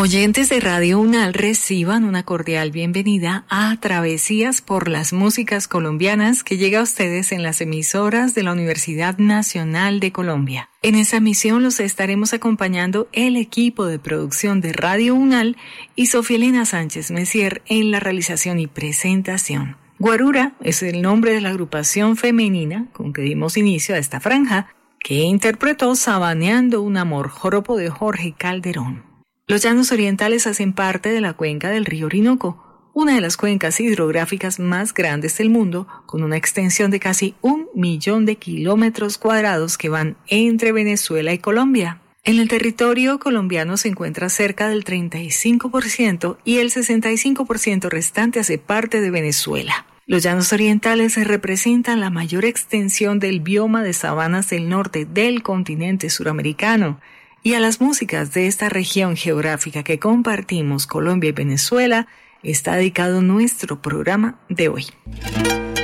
Oyentes de Radio UNAL, reciban una cordial bienvenida a Travesías por las Músicas Colombianas, que llega a ustedes en las emisoras de la Universidad Nacional de Colombia. En esa misión los estaremos acompañando el equipo de producción de Radio UNAL y Sofía Elena Sánchez Messier en la realización y presentación. Guarura es el nombre de la agrupación femenina con que dimos inicio a esta franja, que interpretó Sabaneando un amor, joropo de Jorge Calderón. Los llanos orientales hacen parte de la cuenca del río Orinoco, una de las cuencas hidrográficas más grandes del mundo, con una extensión de casi 1 millón de kilómetros cuadrados que van entre Venezuela y Colombia. En el territorio colombiano se encuentra cerca del 35% y el 65% restante hace parte de Venezuela. Los llanos orientales representan la mayor extensión del bioma de sabanas del norte del continente suramericano, y a las músicas de esta región geográfica que compartimos, Colombia y Venezuela, está dedicado nuestro programa de hoy.